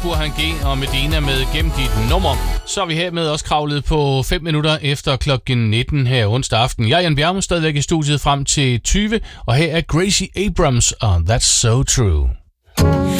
Burhan G og Medina med Gem dit nummer. Så er vi hermed også kravlet på 5 minutter efter klokken 19 her onsdag aften. Jeg er Jan Bjerme, stadigvæk i studiet frem til 20, og her er Gracie Abrams og That's So True.